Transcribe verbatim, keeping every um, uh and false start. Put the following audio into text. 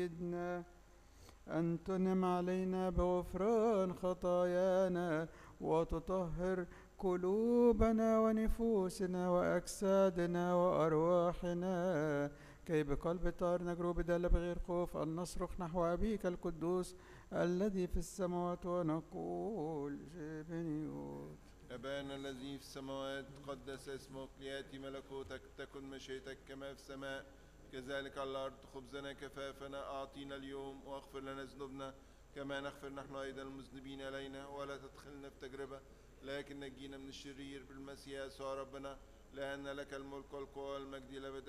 سيدنا أن تنعم علينا بغفران خطايانا وتطهر قلوبنا ونفوسنا وأجسادنا وأرواحنا، كي بقلب طاهر نجرو بدالة بغير خوف أن نصرخ نحو أبيك القدوس الذي في السماوات ونقول جبنيوت. أبانا الذي في السماوات تقدس اسمك، ليأتي ملكوتك، تكن مشيئتك كما في السماء كذلك على الأرض. خبزنا كفافنا أعطينا اليوم، واغفر لنا ذنوبنا كما نغفر نحن أيضا المذنبين إلينا، ولا تدخلنا في تجربة لكن نجينا من الشرير بالمسيح يسوع ربنا، لأن لك الملك والقوة والمجد إلى أبد